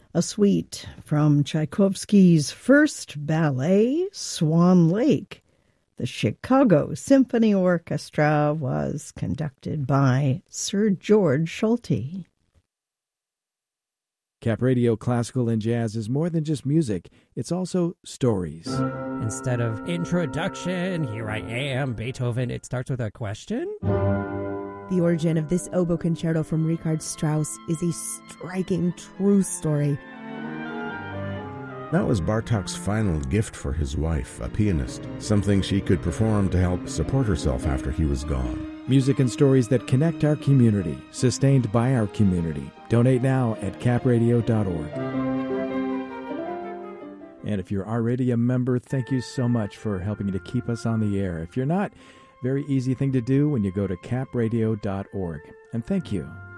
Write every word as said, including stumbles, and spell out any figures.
A suite from Tchaikovsky's first ballet, Swan Lake. The Chicago Symphony Orchestra was conducted by Sir George Solti. Cap Radio Classical and Jazz is more than just music. It's also stories. Instead of introduction, here I am, Beethoven, it starts with a question. The origin of this oboe concerto from Richard Strauss is a striking true story. That was Bartók's final gift for his wife, a pianist, something she could perform to help support herself after he was gone. Music and stories that connect our community, sustained by our community. Donate now at cap radio dot org. And if you're already a member, thank you so much for helping to keep us on the air. If you're not, very easy thing to do when you go to cap radio dot org. And thank you.